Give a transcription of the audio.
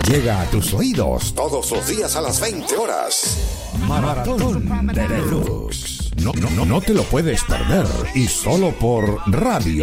Llega a tus oídos todos los días a las 20 horas. Maratón de Deluxe. No te lo puedes perder. Y solo por Radio